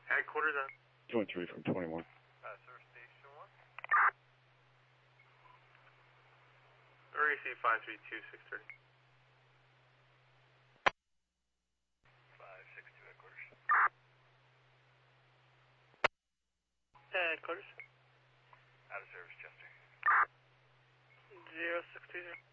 Headquarters on? 213 from 21. Service Station 1. RAC 532 630. 562 headquarters. Headquarters. Out of service, Chester. 0620.